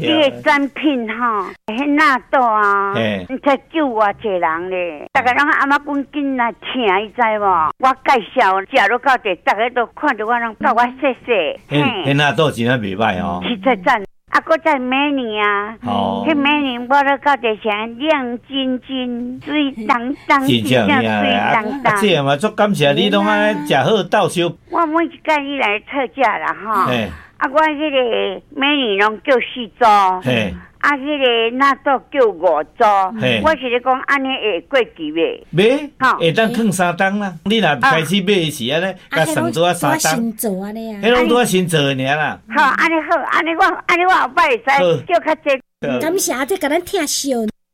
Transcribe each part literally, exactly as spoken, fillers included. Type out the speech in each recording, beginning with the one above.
伊个产品吼，迄纳豆啊，才救偌济人咧。大家拢阿妈赶紧来请，伊知无？我介绍食落到地，大家都看着我，拢甲我谢谢。 迄迄纳豆真啊袂歹哦， 实在赞。啊，搁在美女啊，哦，迄美女我都到地上亮晶晶、水当当， 真正水当当。啊，这嘛足感谢你，拢安尼食好到手。 我每一间伊来特价啦，吼。啊，我迄个美女拢叫四组，啊，迄个纳豆叫五组。我是咧讲安尼会过期袂？ 袂，会当放三档啦。你若开始买时啊咧，甲算做啊三档。 新做安尼啊？ 迄拢拄啊新做尔啦。 好，安尼好，安尼我安尼我后摆会使叫较济。 感谢啊，这甲咱听笑。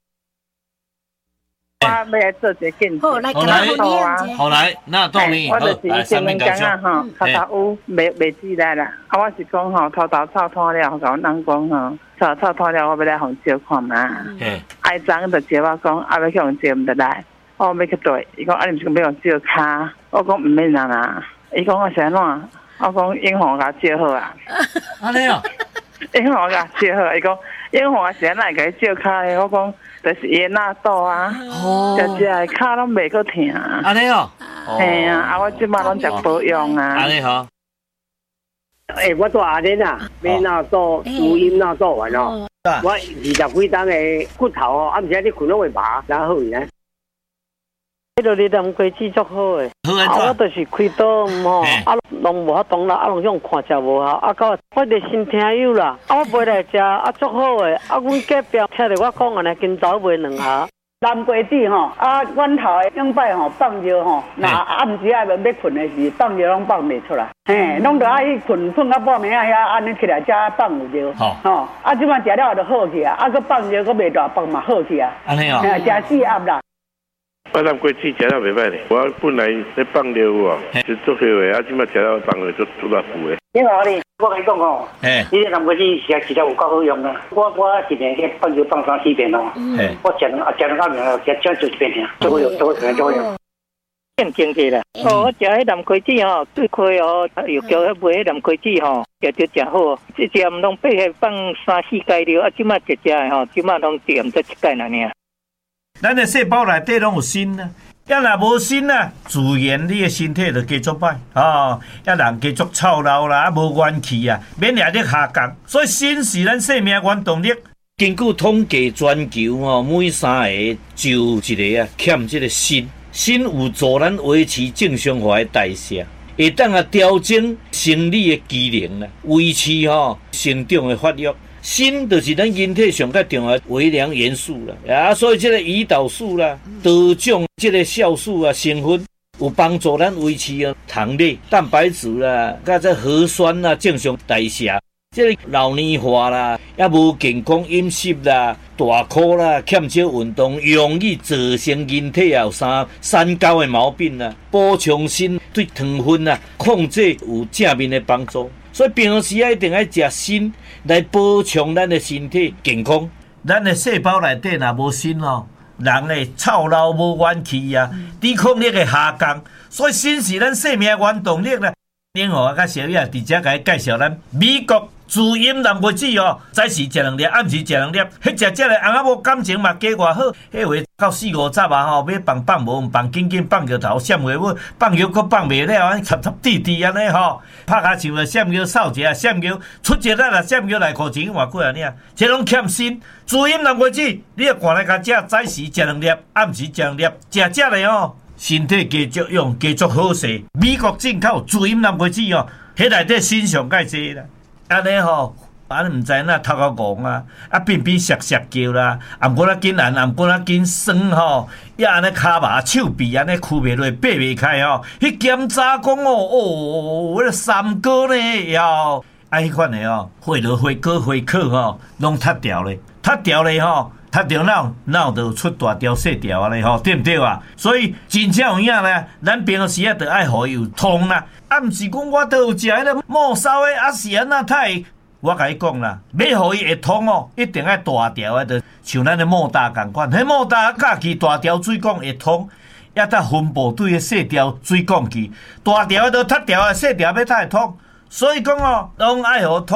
我要来做一件， 好来， 好来， 好来，那动力， 我就是前面讲啊吼，头头有卖卖起来啦。啊，我是讲吼，头头炒脱了，甲我人讲吼，炒炒脱了，我要来互照看嘛。爱脏就接我讲，啊要去互照唔得来，我要去对，伊讲啊你毋是要互照骹，我讲毋免啦啦。伊讲我是安怎？我讲英皇甲照好啊。 安尼哦， 英皇甲照好，伊讲英皇是安怎甲伊照骹的？我讲。就是伊纳豆啊，食食的骹拢袂阁疼。 安尼哦， 嘿啊，啊我即摆拢食保养啊。 安尼好。 诶，我做阿莲啊，买纳豆、猪阴纳豆完哦。我二十几档的骨头哦，啊，毋是你困拢会麻，然后呢？ 迄落你淡瓜子足好诶，啊，我就是开刀吼，啊，拢无法度啦，啊，拢向看食无效，啊，到我个新听友啦，啊，我买来食，啊，足好诶，啊，阮隔壁听着我讲安尼，今早买两盒。南瓜子吼，啊，阮头诶两摆吼放尿吼，那暗时啊要要困诶时，放尿拢放袂出来，嘿，拢着爱去困，困到半暝啊遐，安尼起来才放有尿，吼，啊，即摆食了就好去啊，啊，佮放尿佮袂大放嘛好去啊， 安尼哦， 食四盒啦。 我南瓜子食了袂歹咧，我本来咧放尿哦，是做好诶，啊，即摆食了放尿做做到苦诶。 你好哩，我跟你讲哦，你这南瓜子食起来有够好用啊！我我一年去放尿放三四遍哦，我食两啊食两个面哦，食食就一遍尔，做好用，做好用，做好用。变经济啦！哦，我食迄南瓜子吼，对亏哦，又叫迄卖迄南瓜子吼，食着真好。即只毋拢八下放三四盖了，啊，即摆一只诶吼，即摆拢点做一盖啦尔。 咱的细胞内底拢有锌啊，要若无锌啊，自然你的身体就加足歹哦，要人加足操劳啦，啊无元气啊，免力力下降。所以锌是咱生命原动力。根据统计全球哦，每三个就一个啊欠这个锌，锌有助咱维持正常化的代谢，会当啊调整生理的机能啦，维持吼成长的发育。锌就是咱人体上较重要的微量元素啦，啊，所以这个胰岛素啦、多种这个酵素啊成分有帮助咱维持啊糖类、蛋白质啦、甲这核酸啦正常代谢。这个老年化啦，也无健康饮食啦、大哭啦、欠少运动，容易造成人体有三三高的毛病啦。补充锌对糖分啊控制有正面的帮助。所以平时啊一定要食锌来保障咱的身体健康。咱的细胞内底若无锌哦，人的操劳无元气啊，抵抗力会下降。所以锌是咱生命原动力啦。另外，甲小叶直接甲伊介绍咱美国滋阴南瓜子哦，早时食两粒，暗时食两粒。迄只只个翁仔某感情嘛加偌好，迄话到四五十啊吼，要放放无，放紧紧放摇头，闪话尾放摇佫放袂了，安插插滴滴安尼吼，拍下手啊，闪摇扫一下，闪摇出一日啊，闪摇内裤钱偌几啊呢？这拢欠锌。滋阴南瓜子，你要赶来甲食，早时食两粒，暗时食两粒，食食咧哦。身体加足用，加足好势。美国进口滋阴南瓜子哦，迄内底锌上介济啦。安尼吼，安尼毋知哪头壳戆啊，啊变变涩涩叫啦，暗过仔紧按，暗过仔紧酸吼，也安尼骹麻手臂安尼屈袂落，爬袂开吼。迄检查讲哦，哦，迄个三哥呢，要啊迄款的哦，血落血果血壳吼，拢塌掉咧，塌掉咧吼。他着脑脑就出大条细条啊咧吼，对毋对啊？所以真正有影咧，咱平时啊着爱互伊有通啦，啊毋是讲我都有食迄个末梢的啊是安那太，我甲你讲啦，要互伊会通哦，一定爱大条的，就像咱的莫大共款，迄莫大架起大条水管会通，也得分布对个细条水管去，大条的都塌条的，细条要才会通，所以讲哦，拢爱互通。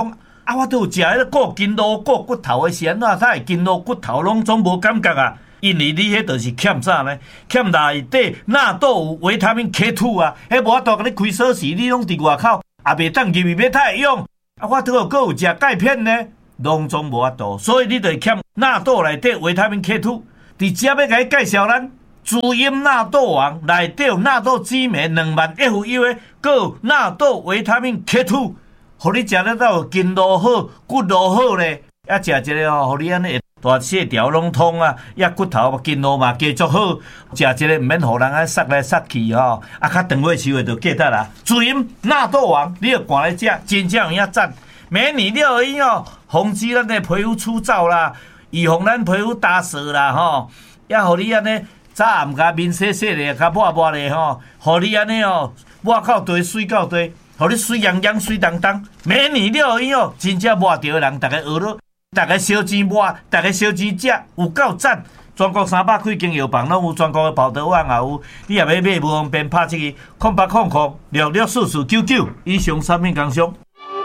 啊，我都有食迄个过筋络、过骨头的时安怎，他会筋络骨头拢总无感觉啊。因为你迄就是欠啥呢？欠内底纳豆有维他命 K 二 啊，迄无法度甲你开锁匙，你拢伫外口，也袂当入去要太用。啊，我拄有搁有食钙片呢，拢总无法度，所以你就欠纳豆内底维他命 K 二。伫遮要甲你介绍咱滋阴纳豆王，内底有纳豆激酶两万 F U 的，搁有纳豆维他命 K 二，互你食得到筋络好、骨络好咧。啊，食一个吼，互你安尼大细条拢通啊，抑骨头筋络嘛加足好。食一个毋免互人安塞来塞去吼，啊，较长尾收的就记得啦。滋阴纳豆王，你要赶来食，真正有影赞。美女六音哦，防止咱的皮肤粗糙啦，预防咱皮肤打湿啦吼，也互你安尼早暗甲面洗洗咧，甲抹抹咧吼，互你安尼哦，抹到地水到地，互你水洋洋、水当当。美女六音哦，真正抹着的人，大家学咯。大家小钱抹，大家小钱食，有够赞！全国三百几间药房拢有全国的跑德网也有，你也要买无方便拍这个空八空空六六四四九九以上产品工商。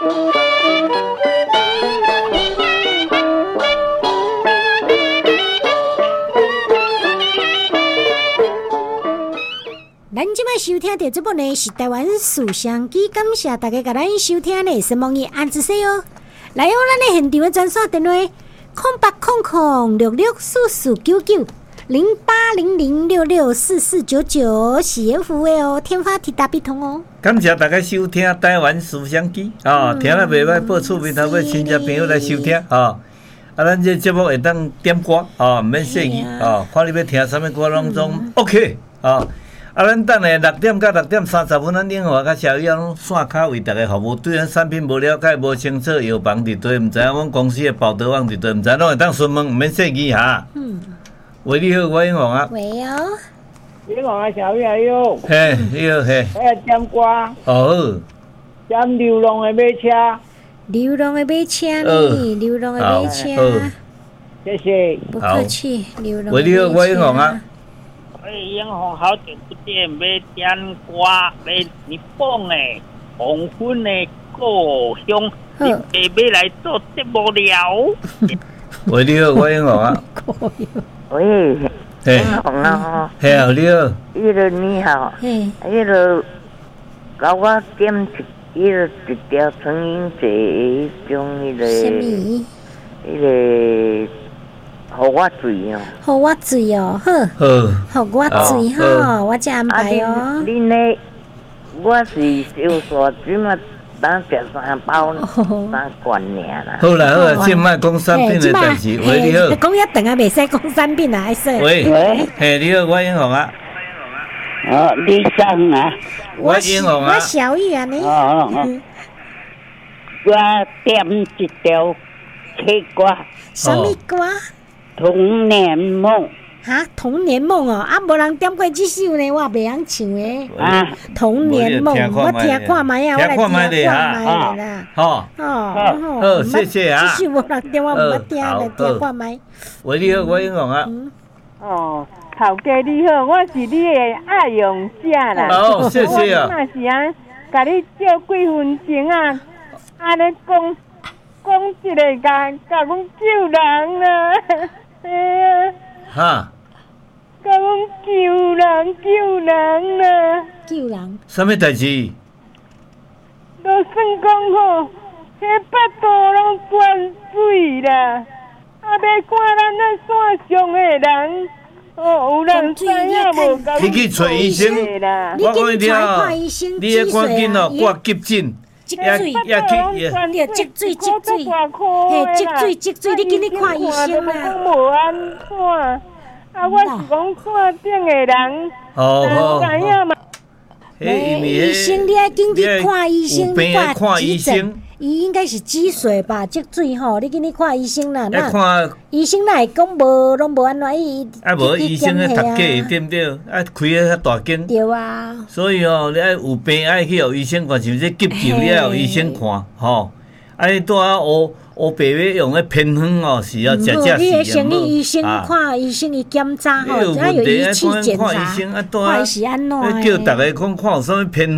咱即摆收听到这部呢是台湾思想机，感谢大家甲咱收听呢，神网页安子说哦。来哦，咱的现场的专线电话：空八空空六六四四九九零八零零六六四四九九，是有服务哦，天发铁打必通哦。 感谢大家收听台湾思想机啊，听了袂歹，报厝边头要亲戚朋友来收听啊。啊，咱这节目会当点歌啊，毋免设计啊，看你要听啥物歌拢总 OK 啊。啊，咱等下六点到六点三十分，咱另外甲小妖拢线卡为大家服务。对咱产品无了解、无清楚，药房伫对，毋知影阮公司的报道网伫对，毋知拢会当询问，毋免设计哈。嗯。喂，你好，我英皇啊。 喂哦。 英皇啊，小妖哟。 嘿，你好嘿。 哎，点歌。 哦。 点流浪的马车。 流浪的马车呢？流浪的马车。 谢谢。 不客气，流浪的马车。 喂，你好，我英皇啊。 喂，英皇，好久不见，要点歌，要日本的黄昏的故乡，你爸要来做节目了。 喂，你好，我英皇啊。 喂，英皇啊。 嘿，你好。 伊个你好。嘿。伊个，甲我点一，伊个一条纯饮茶，迄种迄个。什么？迄个。互我醉哦， 互我醉哦，好，互我醉吼，我才安排哦。 恁咧，我是小沙子嘛，当食三包三罐尔啦。 好啦好啦，先莫讲产品的代志。喂，你好。 讲遐长啊，袂使讲产品啊，还是。 喂喂，嘿，你好，我英皇啊。 哦，你生啊？ 我英皇啊。 我小玉啊，你。 哦哦。我点一条客歌。 什么歌？ 童年梦， 哈，童年梦哦，啊，无人点过这首呢，我袂晓唱诶。啊，童年梦，我听看卖啊，我来听看卖啦。 好，好，好，谢谢啊。 这首无人点，我毋捌听，来听看卖。 喂，你好，我英皇啊。 哦，头家你好，我是你的爱用者啦。 哦，谢谢啊。 我嘛是啊，甲你借几分钟啊，安尼讲讲一个甲甲阮救人啦。哎呀！ 哈！ 甲阮救人救人啦！ 救人？ 什么代志？ 就算讲吼，迄腹肚拢灌水啦，啊，要看咱那山上的人，哦，有人知影无？ 你去找医生， 我讲你啊， 你要赶紧哦，挂急诊。 积水，要要积水积水，嘿，积水积水，你紧去看医生啦。 无安怎？啊，我是讲看病的人， 哦知影嘛？ 医生，你要紧去看医生， 看医生。 伊应该是积水吧，积水吼，你紧去看医生啦。 那看医生哪会讲无，拢无安怎伊？ 啊，无医生咧读假对不对？啊，开啊较大间。 对啊。所以哦，你爱有病爱去互医生看，像这急救你爱互医生看，吼。啊，你拄啊乌乌白要用个偏方哦，是要食食是你先去医生看医生伊检查吼，只要有仪器检查，看伊是安怎。 叫大家讲看有啥物偏方。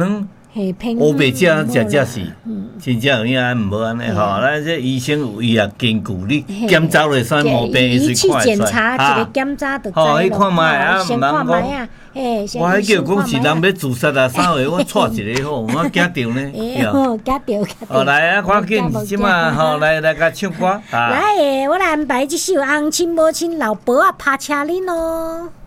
乌白食食食是，真正有影安毋好安尼吼。咱这医生有医啊根据你检查落算毛病， 仪器检查一个检查就知咯。 吼，你看卖啊， 先看卖啊。诶， 我还叫讲是人要自杀啊，啥话我带一个好，我惊着呢。 哦，惊着，惊着。 哦，来啊，赶紧，即马吼来来甲唱歌。 来诶，我来安排一首《红亲母亲老婆啊，拍车恁咯。